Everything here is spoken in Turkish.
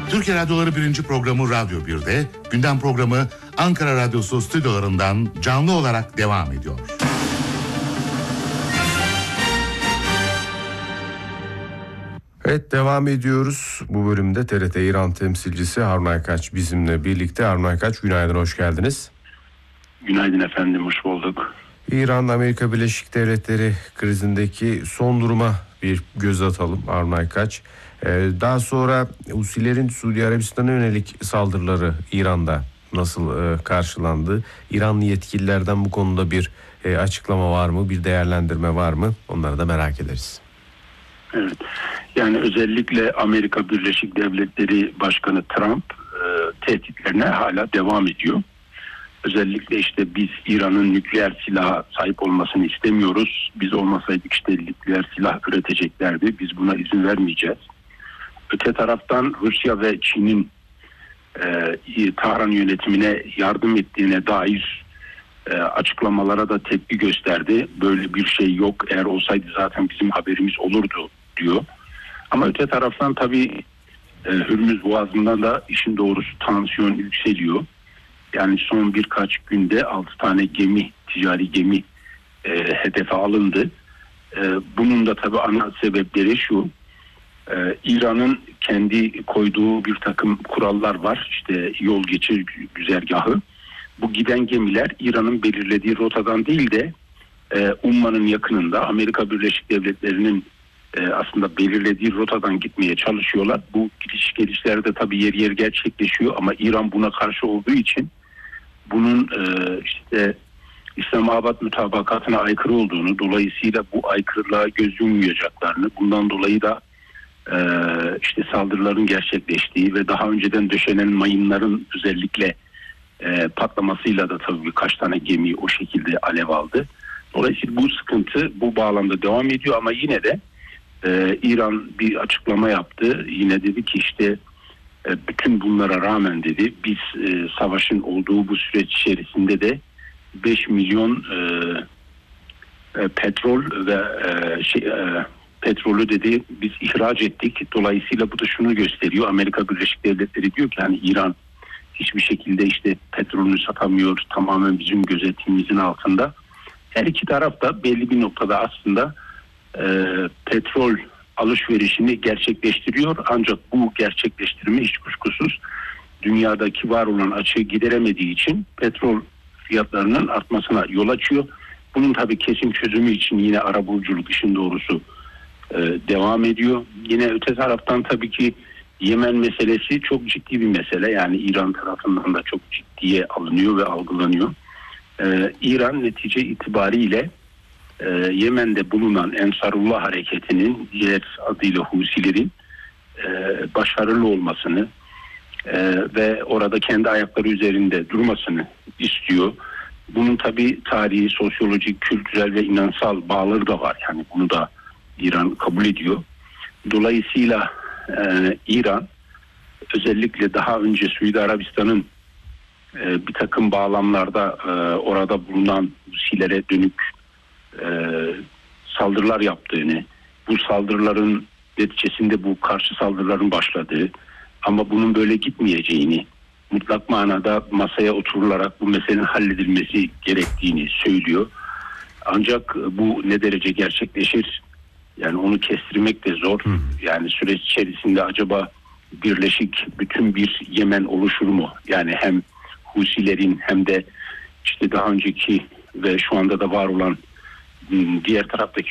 Türkiye Radyoları 1. programı Radyo 1'de, gündem programı Ankara Radyosu stüdyolarından canlı olarak devam ediyor. Evet, devam ediyoruz. Bu bölümde TRT İran temsilcisi Harun Aykaç bizimle birlikte. Harun Aykaç, günaydın, hoş geldiniz. Günaydın efendim, hoş bulduk. İran, Amerika Birleşik Devletleri krizindeki son duruma bir göz atalım Harun Aykaç. Daha sonra Husilerin Suudi Arabistan'a yönelik saldırıları İran'da nasıl karşılandı? İranlı yetkililerden bu konuda bir açıklama var mı, bir değerlendirme var mı? Onları da merak ederiz. Evet, yani özellikle Amerika Birleşik Devletleri Başkanı Trump tehditlerine hala devam ediyor. Özellikle işte biz İran'ın nükleer silaha sahip olmasını istemiyoruz. Biz olmasaydık işte nükleer silah üreteceklerdi. Biz buna izin vermeyeceğiz. Öte taraftan Rusya ve Çin'in Tahran yönetimine yardım ettiğine dair açıklamalara da tepki gösterdi. Böyle bir şey yok. Eğer olsaydı zaten bizim haberimiz olurdu diyor. Ama öte taraftan tabii Hürmüz Boğazı'nda da işin doğrusu tansiyon yükseliyor. Yani son birkaç günde 6 tane gemi, ticari gemi hedefe alındı. Bunun da tabii ana sebepleri şu. İran'ın kendi koyduğu bir takım kurallar var. İşte yol geçiş güzergahı. Bu giden gemiler İran'ın belirlediği rotadan değil de Umman'ın yakınında Amerika Birleşik Devletleri'nin aslında belirlediği rotadan gitmeye çalışıyorlar. Bu gidiş gelişler de tabii yer yer gerçekleşiyor ama İran buna karşı olduğu için bunun işte İslamabad mutabakatına aykırı olduğunu, dolayısıyla bu aykırılığa göz yummayacaklarını, bundan dolayı da işte saldırıların gerçekleştiği ve daha önceden döşenen mayınların özellikle patlamasıyla da tabii birkaç tane gemi o şekilde alev aldı. Dolayısıyla bu sıkıntı bu bağlamda devam ediyor ama yine de İran bir açıklama yaptı. Yine dedi ki işte bütün bunlara rağmen dedi biz savaşın olduğu bu süreç içerisinde de 5 milyon petrol ve petrolü dedi biz ihraç ettik. Dolayısıyla bu da şunu gösteriyor. Amerika Birleşik Devletleri diyor ki hani İran hiçbir şekilde işte petrolünü satamıyor. Tamamen bizim gözetimimizin altında. Her iki taraf da belli bir noktada aslında petrol alışverişini gerçekleştiriyor. Ancak bu gerçekleştirme hiç kuşkusuz dünyadaki var olan açığı gideremediği için petrol fiyatlarının artmasına yol açıyor. Bunun tabii kesin çözümü için yine arabuluculuk işin doğrusu devam ediyor. Yine öte taraftan tabii ki Yemen meselesi çok ciddi bir mesele. Yani İran tarafından da çok ciddiye alınıyor ve algılanıyor. İran netice itibariyle Yemen'de bulunan Ensarullah hareketinin diğer adıyla Husilerin başarılı olmasını ve orada kendi ayakları üzerinde durmasını istiyor. Bunun tabii tarihi, sosyolojik, kültürel ve inansal bağları da var. Yani bunu da İran kabul ediyor. Dolayısıyla İran özellikle daha önce Suudi Arabistan'ın bir takım bağlamlarda orada bulunan Husilere dönük saldırılar yaptığını, bu saldırıların neticesinde bu karşı saldırıların başladığı ama bunun böyle gitmeyeceğini, mutlak manada masaya oturularak bu meselenin halledilmesi gerektiğini söylüyor. Ancak bu ne derece gerçekleşir? Yani onu kestirmek de zor. Yani süreç içerisinde acaba birleşik bütün bir Yemen oluşur mu? Yani hem Husilerin hem de işte daha önceki ve şu anda da var olan diğer taraftaki